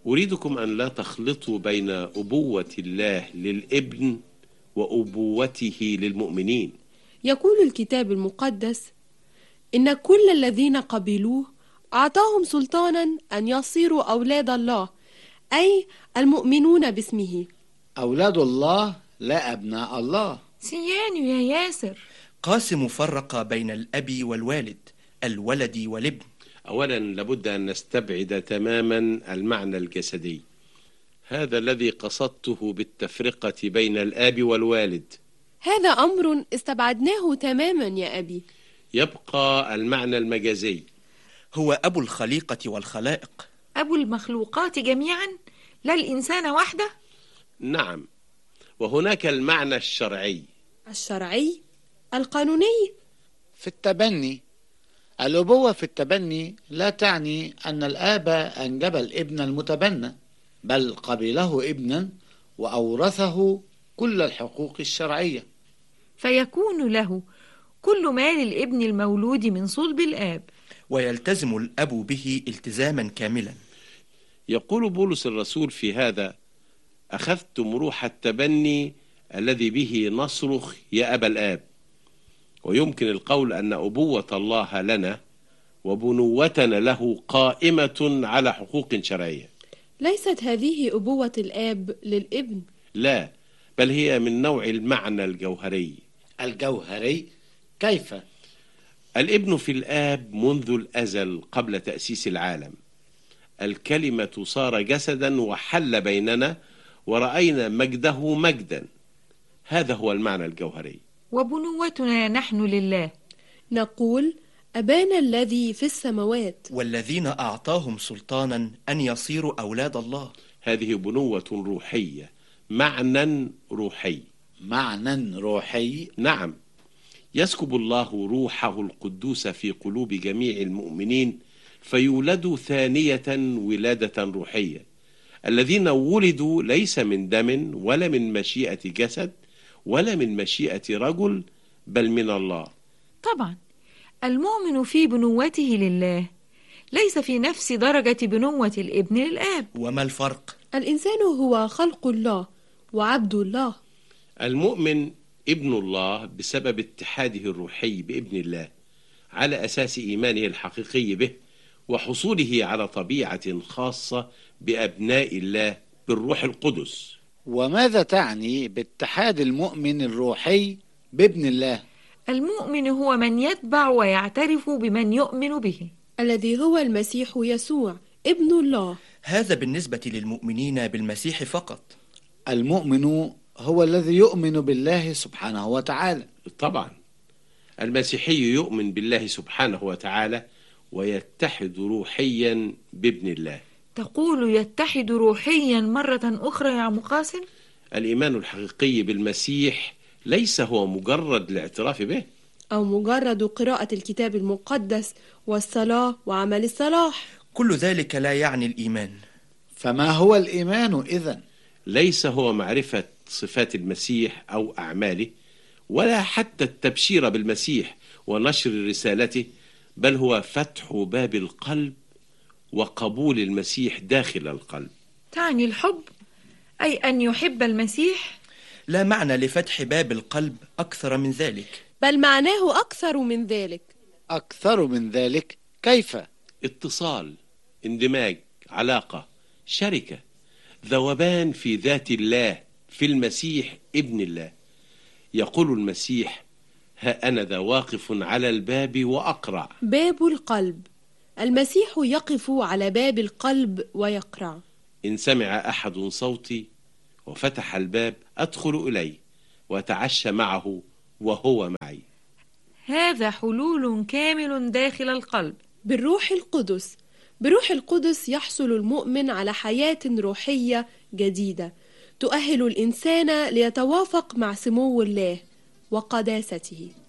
أريدكم أن لا تخلطوا بين أبوة الله للابن وأبوته للمؤمنين. يقول الكتاب المقدس: إن كل الذين قبلوه أعطاهم سلطانا أن يصيروا أولاد الله، أي المؤمنون باسمه. أولاد الله لا أبناء الله. سيانو يا ياسر. قاسم فرق بين الأب والوالد، الولد والابن. أولا لابد أن نستبعد تماما المعنى الجسدي، هذا الذي قصدته بالتفرقة بين الآب والوالد. هذا أمر استبعدناه تماما يا أبي. يبقى المعنى المجازي، هو أبو الخليقة والخلائق، أبو المخلوقات جميعا، لا الإنسان وحده. نعم، وهناك المعنى الشرعي. الشرعي؟ القانوني؟ في التبني. الأبوة في التبني لا تعني أن الآب أنجب الابن المتبنى، بل قبله ابنا وأورثه كل الحقوق الشرعية، فيكون له كل ما للابن المولود من صلب الآب، ويلتزم الأب به التزاما كاملا. يقول بولس الرسول في هذا: أخذتم روح التبني الذي به نصرخ يا أبا الآب. ويمكن القول أن أبوة الله لنا وبنوتنا له قائمة على حقوق شرعية. ليست هذه أبوة الآب للابن؟ لا، بل هي من نوع المعنى الجوهري. الجوهري كيف؟ الابن في الآب منذ الأزل قبل تأسيس العالم. الكلمة صار جسدا وحل بيننا ورأينا مجده مجدا. هذا هو المعنى الجوهري. وبنوتنا نحن لله. نقول: أبانا الذي في السماوات. والذين أعطاهم سلطانا أن يصيروا أولاد الله. هذه بنوة روحية، معنى روحي. معنى روحي؟ نعم، يسكب الله روحه القدوس في قلوب جميع المؤمنين فيولدوا ثانية ولادة روحية. الذين ولدوا ليس من دم ولا من مشيئة جسد ولا من مشيئة رجل، بل من الله. طبعا المؤمن في بنوته لله ليس في نفس درجة بنوة الابن للآب. وما الفرق؟ الإنسان هو خلق الله وعبد الله. المؤمن ابن الله بسبب اتحاده الروحي بابن الله، على أساس إيمانه الحقيقي به وحصوله على طبيعة خاصة بأبناء الله بالروح القدس. وماذا تعني باتحاد المؤمن الروحي بابن الله؟ المؤمن هو من يتبع ويعترف بمن يؤمن به، الذي هو المسيح يسوع ابن الله. هذا بالنسبة للمؤمنين بالمسيح فقط. المؤمن هو الذي يؤمن بالله سبحانه وتعالى. طبعا المسيحي يؤمن بالله سبحانه وتعالى ويتحد روحيا بابن الله. تقول يتحد روحيا مرة أخرى يا عم قاسم؟ الإيمان الحقيقي بالمسيح ليس هو مجرد الاعتراف به أو مجرد قراءة الكتاب المقدس والصلاة وعمل الصلاح. كل ذلك لا يعني الإيمان. فما هو الإيمان إذن؟ ليس هو معرفة صفات المسيح أو أعماله، ولا حتى التبشير بالمسيح ونشر رسالته، بل هو فتح باب القلب وقبول المسيح داخل القلب. تعني الحب، أي أن يحب المسيح؟ لا معنى لفتح باب القلب أكثر من ذلك، بل معناه أكثر من ذلك. أكثر من ذلك كيف؟ اتصال، اندماج، علاقة، شركة، ذوبان في ذات الله في المسيح ابن الله. يقول المسيح: ها أنا ذا واقف على الباب وأقرع. باب القلب. المسيح يقف على باب القلب ويقرع. إن سمع أحد صوتي وفتح الباب أدخل إليه وأتعشى معه وهو معي. هذا حلول كامل داخل القلب بالروح القدس. بروح القدس يحصل المؤمن على حياة روحية جديدة تؤهل الإنسان ليتوافق مع سمو الله وقداسته.